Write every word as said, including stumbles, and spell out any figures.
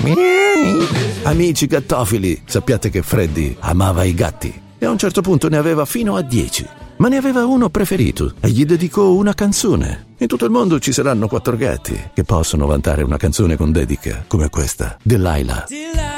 Amici gattofili, sappiate che Freddy amava i gatti e a un certo punto ne aveva fino a dieci. Ma ne aveva uno preferito e gli dedicò una canzone. In tutto il mondo ci saranno quattro gatti che possono vantare una canzone con dedica come questa, Delilah.